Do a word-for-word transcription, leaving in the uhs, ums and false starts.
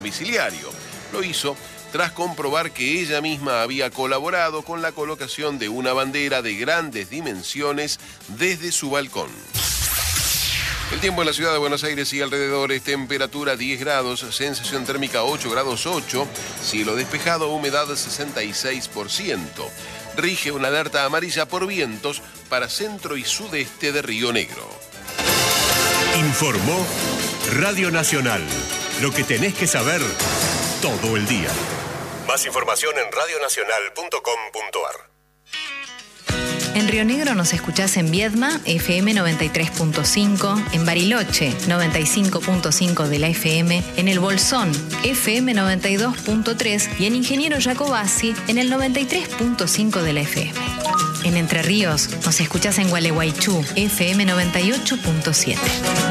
domiciliario. Lo hizo tras comprobar que ella misma había colaborado con la colocación de una bandera de grandes dimensiones desde su balcón. El tiempo en la ciudad de Buenos Aires y alrededores: temperatura diez grados, sensación térmica ocho grados ocho, cielo despejado, humedad sesenta y seis por ciento. Rige una alerta amarilla por vientos para centro y sudeste de Río Negro. Informó Radio Nacional. Lo que tenés que saber todo el día. Más información en radio nacional punto com punto ar. En Río Negro nos escuchás en Viedma, F M noventa y tres punto cinco, en Bariloche, noventa y cinco punto cinco de la F M, en El Bolsón, F M noventa y dos punto tres y en Ingeniero Jacobasi, en el noventa y tres punto cinco de la F M. En Entre Ríos nos escuchás en Gualeguaychú, F M noventa y ocho punto siete.